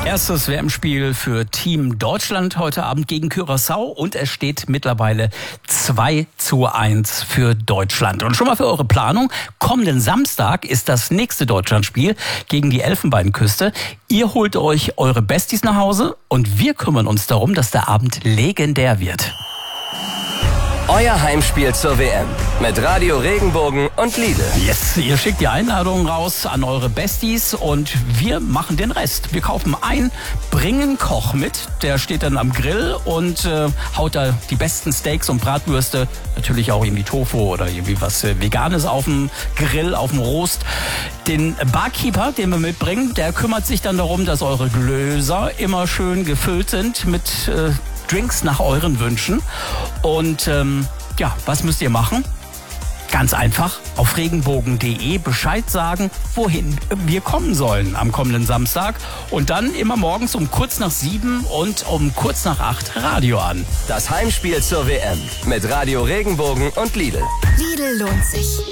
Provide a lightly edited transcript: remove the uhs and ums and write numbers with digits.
Erstes WM-Spiel für Team Deutschland heute Abend gegen Curaçao und es steht mittlerweile 2:1 für Deutschland. Und schon mal für eure Planung, kommenden Samstag ist das nächste Deutschlandspiel gegen die Elfenbeinküste. Ihr holt euch eure Besties nach Hause und wir kümmern uns darum, dass der Abend legendär wird. Euer Heimspiel zur WM mit Radio Regenbogen und Lidl. Yes, ihr schickt die Einladungen raus an eure Besties und wir machen den Rest. Wir kaufen ein, bringen Koch mit, der steht dann am Grill und haut da die besten Steaks und Bratwürste, natürlich auch irgendwie Tofu oder irgendwie was Veganes auf dem Grill, auf dem Rost. Den Barkeeper, den wir mitbringen, der kümmert sich dann darum, dass eure Gläser immer schön gefüllt sind mit Drinks nach euren Wünschen. Und was müsst ihr machen? Ganz einfach, auf regenbogen.de Bescheid sagen, wohin wir kommen sollen am kommenden Samstag. Und dann immer morgens um kurz nach 7 und um kurz nach 8 Radio an. Das Heimspiel zur WM mit Radio Regenbogen und Lidl. Lidl lohnt sich.